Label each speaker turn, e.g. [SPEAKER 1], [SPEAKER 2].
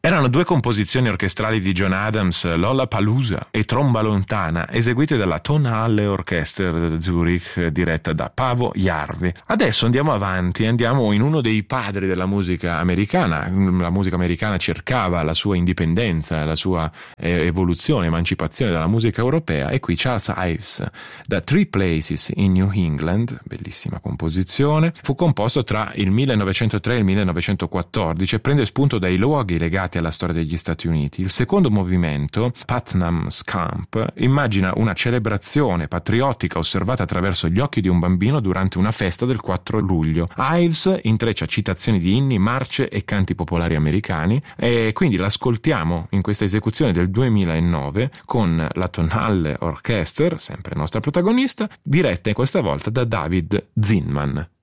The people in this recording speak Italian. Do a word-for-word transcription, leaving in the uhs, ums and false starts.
[SPEAKER 1] Erano due composizioni orchestrali di John Adams, Lollapalooza e Tromba Lontana, eseguite dalla Tonhalle Orchester Zurich, diretta da Paavo Järvi. Adesso andiamo avanti, andiamo in uno dei padri della musica americana. La musica americana cercava la sua indipendenza, la sua eh, evoluzione, emancipazione dalla musica europea, e qui Charles Ives, da Three Places in New England, bellissima composizione, fu composto tra il millenovecentotre e il millenovecentoquattordici e prende spunto dai luoghi legati alla storia degli Stati Uniti. Il secondo movimento, Putnam's Camp, immagina una celebrazione patriottica osservata attraverso gli occhi di un bambino durante una festa del quattro luglio. Ives intreccia citazioni di inni, marce e canti popolari americani, e quindi l'ascoltiamo in questa esecuzione del duemilanove con la Tonhalle Orchester, sempre nostra protagonista, diretta questa volta da David Zinman.